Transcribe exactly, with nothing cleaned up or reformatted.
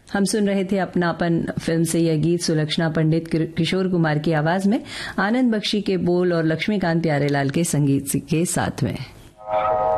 हम सुन रहे थे अपनापन फिल्म से यह गीत सुलक्षणा पंडित किशोर कुमार की आवाज में, आनंद बख्शी के बोल और लक्ष्मीकांत प्यारेलाल के संगीत के साथ में।